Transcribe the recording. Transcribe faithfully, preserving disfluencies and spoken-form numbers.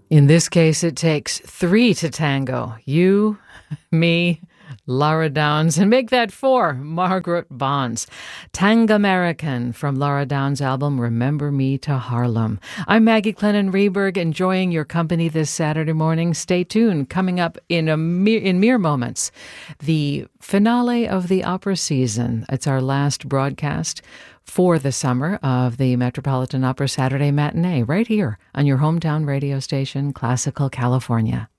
In this case, it takes three to tango. You, me, Laura Downs, and make that four, Margaret Bonds. Tangamerican from Laura Downs' album Remember Me to Harlem. I'm Maggie Clennon Rehberg, enjoying your company this Saturday morning. Stay tuned. Coming up in a mere, in mere moments, the finale of the opera season. It's our last broadcast for the summer of the Metropolitan Opera Saturday Matinee, right here on your hometown radio station, Classical California.